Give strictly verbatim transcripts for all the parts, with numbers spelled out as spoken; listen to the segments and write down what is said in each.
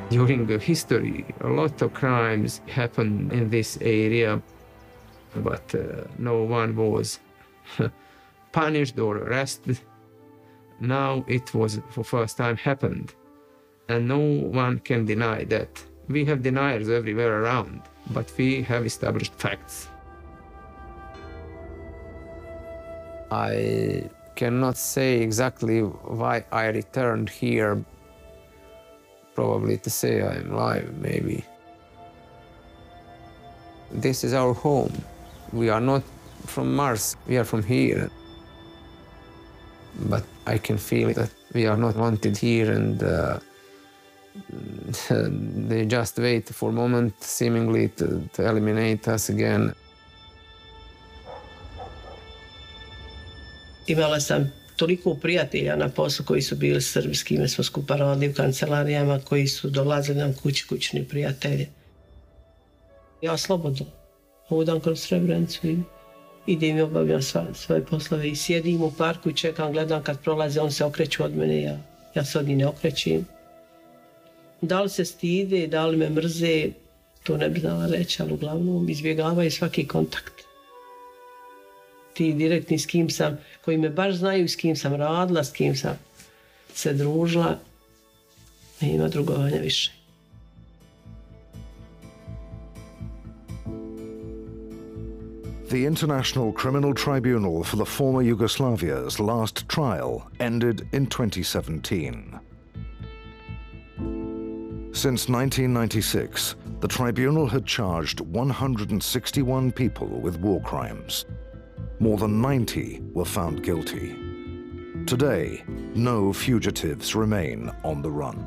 During the history, a lot of crimes happened in this area, but uh, no one was punished or arrested. Now it was for first time happened, and no one can deny that. We have deniers everywhere around, but we have established facts. I cannot say exactly why I returned here. Probably to say I'm alive, maybe. This is our home. We are not from Mars, we are from here. But I can feel that we are not wanted here, and uh, they just wait for a moment, seemingly to, to eliminate us again. Imala sam toliko prijatelja na poslu koji su bili Srbi, s kime smo skupa radili u kancelarijama, koji su dolazili nam kući, kućni prijatelji. Ja slobodno hodam kroz Srebrenicu i idem i obavljam sva, svoje poslove i sjedim u parku i čekam, gledam kad prolaze, on se okreću od mene, ja, ja se od njih ne okrećim. Da li se stide, da li me mrze, to ne bi znala reći, ali uglavnom izbjegavaju svaki kontakt. Ti direktni s kim sam, koji me baš znaju, s kim sam radila, s kim sam se družila, nema drugovanja više. The International Criminal Tribunal for the former Yugoslavia's last trial ended in twenty seventeen. Since nineteen ninety-six, the tribunal had charged one hundred sixty-one people with war crimes. More than ninety were found guilty. Today, no fugitives remain on the run.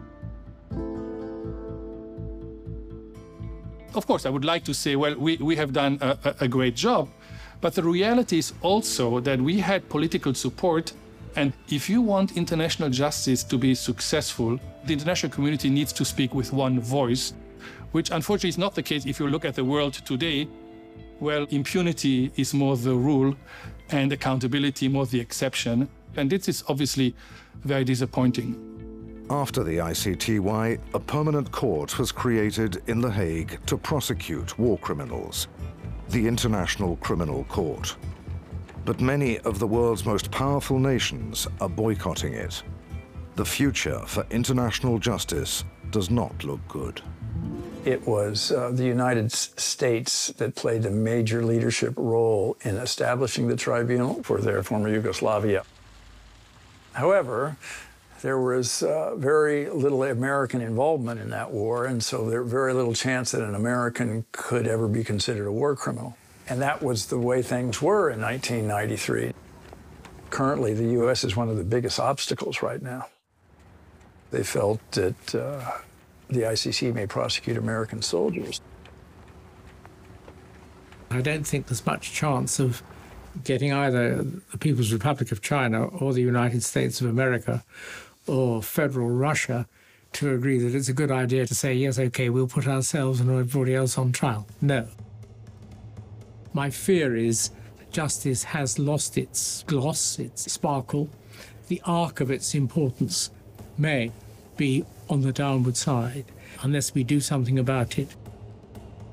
Of course, I would like to say, well, we, we have done a, a great job, but the reality is also that we had political support, and if you want international justice to be successful, the international community needs to speak with one voice, which unfortunately is not the case if you look at the world today. Well, impunity is more the rule and accountability more the exception, and this is obviously very disappointing. After the I C T Y, a permanent court was created in The Hague to prosecute war criminals, the International Criminal Court. But many of the world's most powerful nations are boycotting it. The future for international justice does not look good. It was uh, the United States that played a major leadership role in establishing the tribunal for their former Yugoslavia. However, there was uh, very little American involvement in that war, and so there was very little chance that an American could ever be considered a war criminal. And that was the way things were in nineteen ninety-three. Currently, the U S is one of the biggest obstacles right now. They felt that uh, the I C C may prosecute American soldiers. I don't think there's much chance of getting either the People's Republic of China or the United States of America or federal Russia to agree that it's a good idea to say, yes, okay, we'll put ourselves and everybody else on trial. No. My fear is justice has lost its gloss, its sparkle. The arc of its importance may be on the downward side unless we do something about it.